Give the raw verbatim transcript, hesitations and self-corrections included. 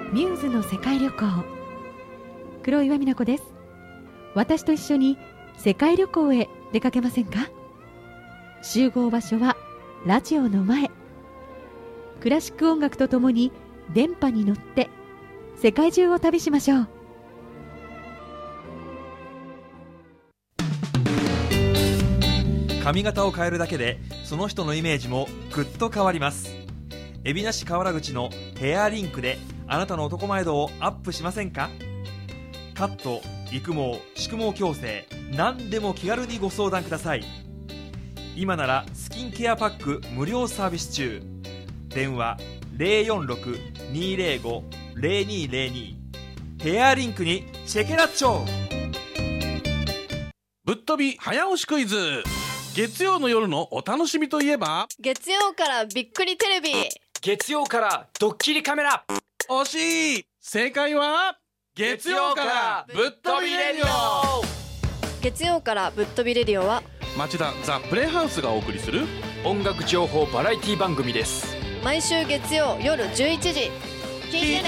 ミューズの世界旅行。黒岩美奈子です。私と一緒に世界旅行へ出かけませんか？集合場所はラジオの前。クラシック音楽とともに電波に乗って世界中を旅しましょう。 髪型を変えるだけでその人のイメージもぐっと変わります。海老名市河原口のヘアリンクであなたの男前度をアップしませんか？カット、育毛、宿毛矯正、何でも気軽にご相談ください。今ならスキンケアパック無料サービス中。電話 ゼロよんろく にーゼロご ゼロにーゼロに。ヘアリンクにチェケラッチョ。 ぶっ飛び早押しクイズ。月曜の夜のお楽しみといえば、 月曜からびっくりテレビ、 月曜からドッキリカメラ。 惜しい。正解は月曜からぶっ飛びレディオ。 月曜からぶっ飛びレディオは町田ザ・プレイハウスがお送りする音楽情報バラエティ番組です。 毎週月曜夜じゅういちじ。聞いてね。